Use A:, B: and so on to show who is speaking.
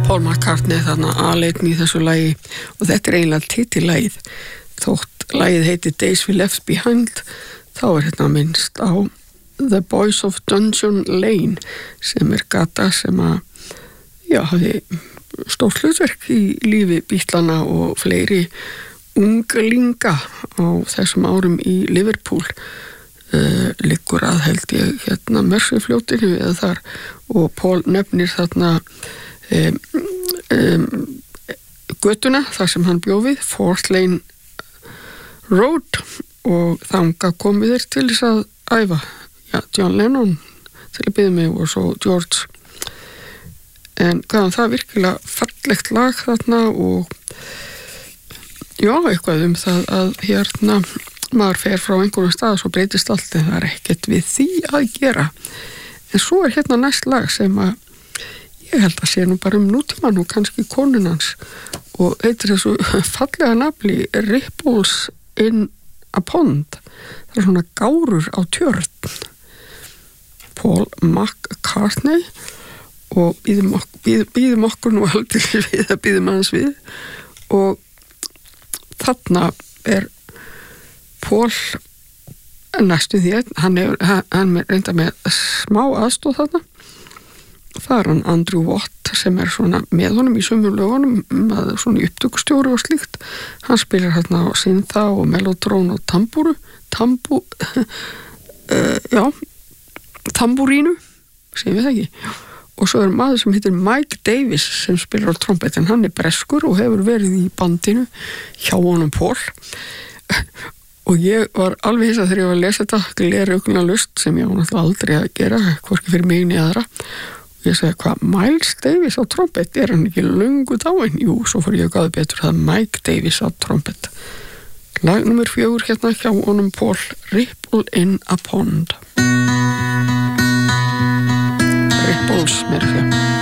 A: Paul McCartney þarna aleinn í þessu lagi og þetta eiginlega titillagið. Þótt lagið heiti Days We Left Behind þá hérna minnst á The Boys of Dungeon Lane sem gata sem hafði stórt hlutverk í lífi Beatlana og fleiri unglinga á þessum árum í Liverpool. Liggur að held ég hérna Merseyfljótinu eða þar og Paul nefnir þarna götuna þar sem hann bjó við, Fourth Lane Road og þangað komið þeir til þess að æfa John Lennon til að biðja mig og svo George en hvaðan það virkilega fallegt lag þarna og eitthvað það að hérna maður fer frá einhverjum stað og svo breytist allt en það ekkert við því að gera en svo hérna næst lag sem að ég held að sé nú bara nútíman og kannski konunans og heitir þessu fallega nafni Ripples in a Pond það svona gárur á tjörn Paul McCartney og býðum okkur nú heldur við að býðum aðeins við og þarna Paul næstu því hann reynda með smá aðstóð þarna það hann Andrew Watt sem svona með honum í sumum lögunum svona upptökustjóri og slíkt hann spilar hérna á syntha og mellotron og tambúrínu sem við það ekki og svo maður sem heitir Mike Davis sem spilar á trompet en hann breskur og hefur verið í bandinu hjá honum Paul og ég var alveg hissa þegar ég var að lesa þetta gleraugnalust sem ég náttúrulega aldrei að gera hvorki fyrir mig niður aðra og ég segi hvað, Miles Davis á trompet hann ekki löngu dáinn? Jú, svo fór ég að gáða betur það Mike Davis á trompet lag nummer 4 hérna hjá honum Paul Ripple in a Pond Ripples mér